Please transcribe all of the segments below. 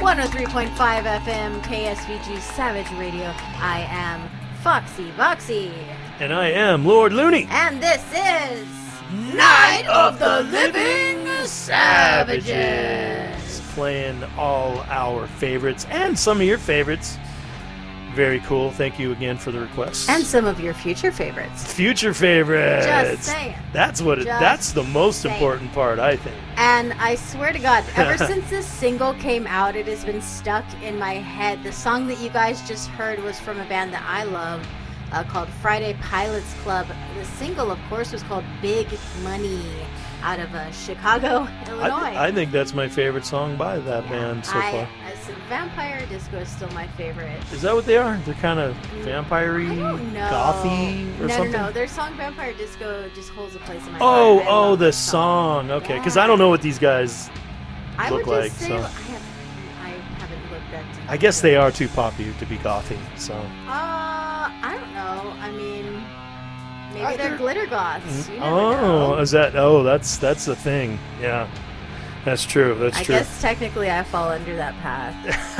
103.5 FM KSVG Savage Radio. I am Foxy Boxy. And I am Lord Looney. And this is Night of the Living Savages. Playing all our favorites and some of your favorites. Very cool. Thank you again for the request. And some of your future favorites. Future favorites. Just saying. That's what that's the most important part, I think. And I swear to God, ever since this single came out, it has been stuck in my head. The song that you guys just heard was from a band that I love called Friday Pilots Club. The single, of course, was called Big Money out of Chicago, Illinois. I think that's my favorite song by that band so far. Vampire Disco is still my favorite. Is that what they are? They're kind of vampire-y, gothy, or something? No. Their song Vampire Disco just holds a place in my heart. Oh, the song. Okay, because I don't know what these guys look like. Say, so I haven't looked at. I guess they are too poppy to be gothy. So. I don't know. I mean, maybe they're glitter goths. You never know. Is that? Oh, that's the thing. Yeah. That's true. I guess technically I fall under that path.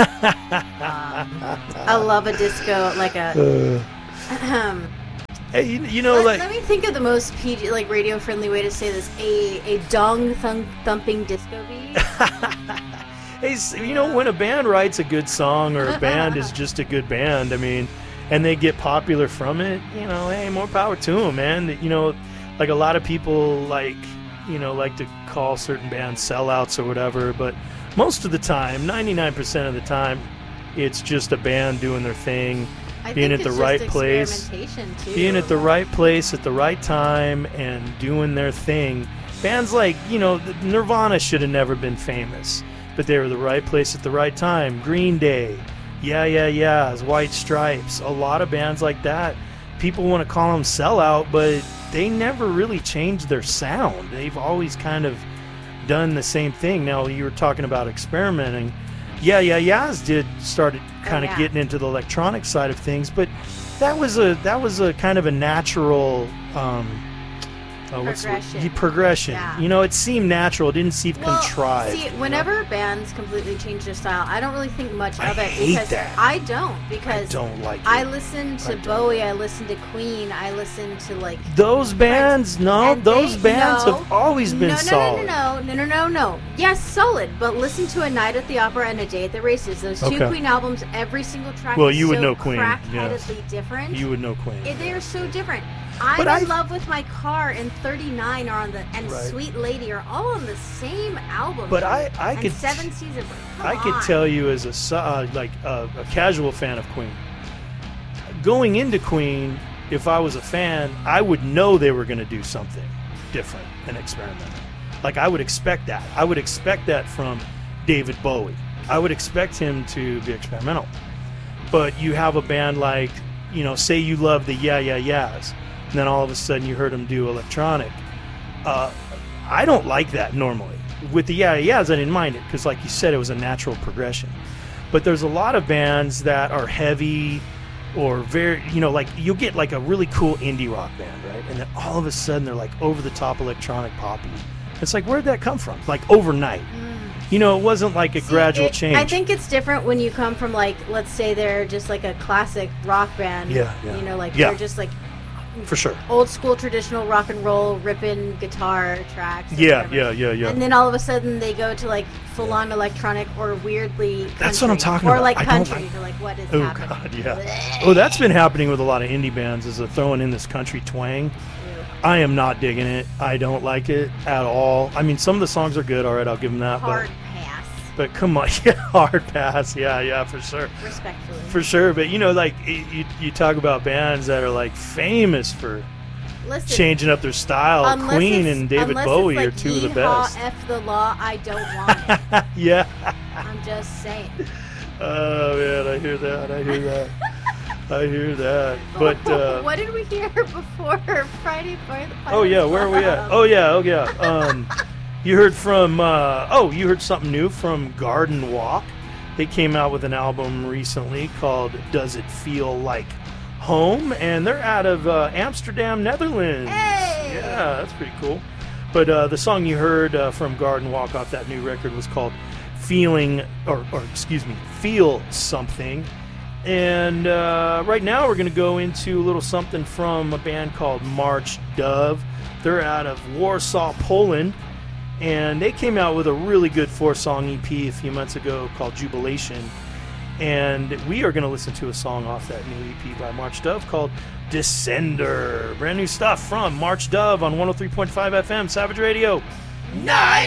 I love a disco, like a. Hey, you know, let me think of the most PG, like radio friendly way to say this: a dong thumping disco beat. Hey, you know, when a band writes a good song or a band is just a good band, I mean, and they get popular from it, you know, hey, more power to them, man. You know, like a lot of people like to call certain bands sellouts or whatever, but most of the time, 99% of the time, it's just a band doing their thing, being at the right place, being at the right place at the right time and doing their thing. Bands like, Nirvana should have never been famous, but they were the right place at the right time. Green Day, Yeah, White Stripes, a lot of bands like that. People want to call them sellout, but they never really changed their sound. They've always kind of done the same thing. Now, you were talking about experimenting. Yeahs started kind of getting into the electronic side of things, but that was a kind of a natural progression. Yeah. It seemed natural. It didn't seem contrived. See, whenever bands completely change their style, I don't really think much of it. Hate that. I don't, because I don't like it. I listen to Bowie, I listen to Queen, I listen to those bands. Those bands have always been solid. No. Yes, solid. But listen to A Night at the Opera and A Day at the Races. Those two Queen albums, every single track is you would so know Queen. crackheadedly different. You would know Queen. They are so different. I'm in Love with My Car and 39 are on Sweet Lady are all on the same album. But I could 7 Seasons. Could tell you as a casual fan of Queen, going into Queen, if I was a fan, I would know they were going to do something different and experimental. Like I would expect that. I would expect that from David Bowie. I would expect him to be experimental. But you have a band like, say you love the Yeahs. And then all of a sudden you heard them do electronic. I don't like that normally. With the Yeahs, I didn't mind it because, like you said, it was a natural progression. But there's a lot of bands that are heavy or very, you'll get like a really cool indie rock band, right? And then all of a sudden they're like over-the-top electronic poppy. It's like, where'd that come from? Like overnight. It wasn't like a gradual change. I think it's different when you come from, let's say they're just like a classic rock band. They're just like... For sure. Old school traditional rock and roll ripping guitar tracks. Yeah. And then all of a sudden they go to full on electronic or weirdly country. That's what I'm talking about. Or country. You're like, what is happening? God, yeah. That's been happening with a lot of indie bands, is they're throwing in this country twang. Ew. I am not digging it. I don't like it at all. I mean, some of the songs are good. All right, I'll give them that. Hard pass. But come on, hard pass. Yeah, for sure. Respectfully. For sure, but you talk about bands that are famous for changing up their style. Queen and David Bowie are two of the best. F the law, I don't want it. Yeah. I'm just saying. Oh man, I hear that. But what did we hear before Friday? Oh yeah, where are we at? Oh yeah. You heard something new from Garden Walk. They came out with an album recently called Does It Feel Like Home? And they're out of Amsterdam, Netherlands. Hey! Yeah, that's pretty cool. But the song you heard from Garden Walk off that new record was called feeling, or excuse me, feel something. And right now we're going to go into a little something from a band called March Dove. They're out of Warsaw, Poland, and they came out with a really good 4-song EP a few months ago called Jubilation. And we are going to listen to a song off that new EP by March Dove called Descender. Brand new stuff from March Dove on 103.5 FM, Savage Radio. Night!